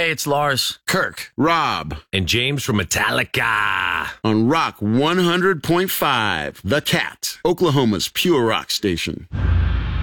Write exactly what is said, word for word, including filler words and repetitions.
Hey, it's Lars, Kirk, Rob, and James from Metallica on Rock one hundred point five, The Cat, Oklahoma's pure rock station.